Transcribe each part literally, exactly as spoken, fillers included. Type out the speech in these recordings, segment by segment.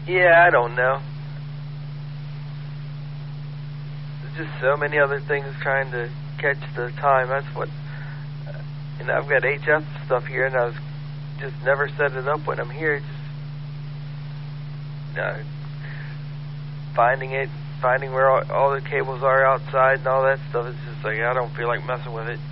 Yeah, I don't know. There's just so many other things trying to catch the time. That's what, uh, you know, I've got H F stuff here, and I was just never set it up when I'm here. Just uh, finding it, finding where all, all the cables are outside and all that stuff. It's just like, I don't feel like messing with it.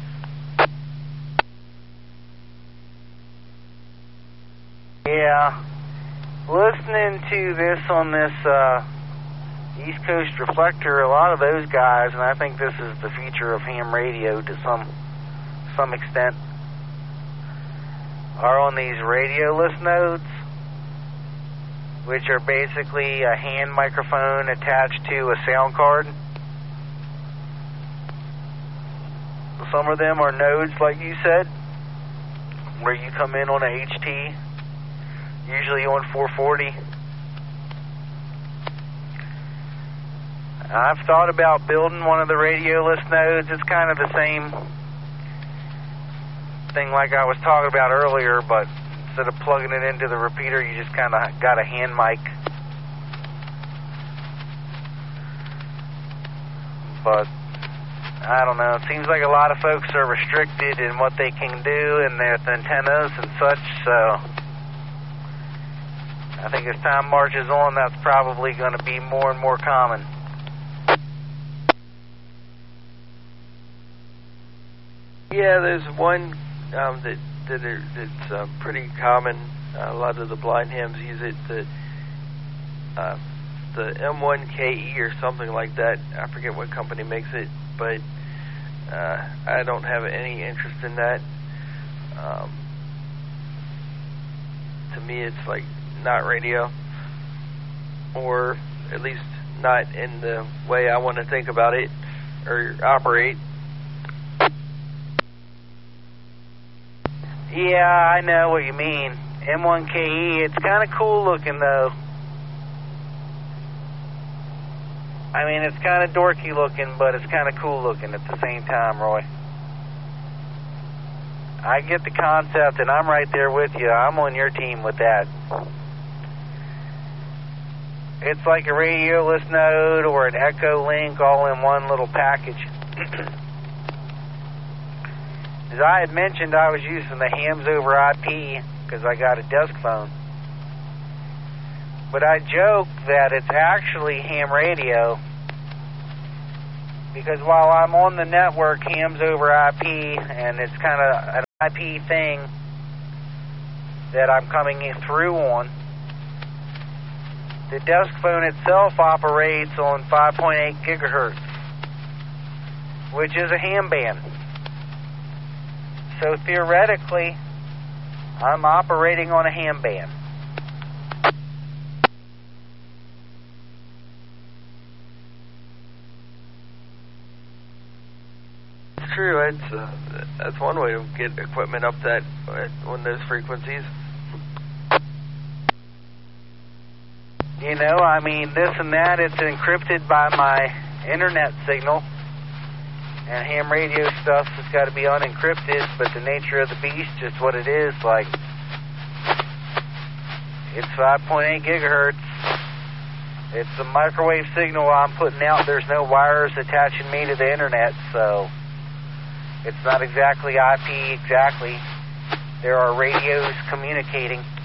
Yeah. Listening to this on this uh, East Coast Reflector, a lot of those guys, and I think this is the feature of ham radio to some some extent, are on these radioless nodes, which are basically a hand microphone attached to a sound card. Some of them are nodes, like you said, where you come in on a H T, usually on four forty. I've thought about building one of the radioless nodes. It's kind of the same thing like I was talking about earlier, but instead of plugging it into the repeater, you just kind of got a hand mic. But I don't know. It seems like a lot of folks are restricted in what they can do and their antennas and such, so I think as time marches on, that's probably going to be more and more common. Yeah, there's one um, that, that are, that's uh, pretty common. Uh, a lot of the blind hams use it. The, uh, the M one K E or something like that. I forget what company makes it, but uh, I don't have any interest in that. Um, to me, it's like not radio, or at least not in the way I want to think about it or operate. Yeah, I know what you mean. M one K E, it's kind of cool looking, though. I mean, it's kind of dorky looking, but it's kind of cool looking at the same time, Roy. I get the concept, and I'm right there with you. I'm on your team with that. It's like a radioless node or an Echo Link all in one little package. As I had mentioned, I was using the hams over I P because I got a desk phone. But I joke that it's actually ham radio because while I'm on the network hams over I P, and it's kind of an I P thing that I'm coming in through on, the desk phone itself operates on five point eight gigahertz, which is a ham band. So theoretically, I'm operating on a ham band. It's true. It's, uh, that's one way to get equipment up that on those frequencies. You know, I mean, this and that, it's encrypted by my internet signal. And ham radio stuff has got to be unencrypted, but the nature of the beast, just what it is, like, it's five point eight gigahertz. It's a microwave signal I'm putting out. There's no wires attaching me to the internet, so it's not exactly I P exactly. There are radios communicating.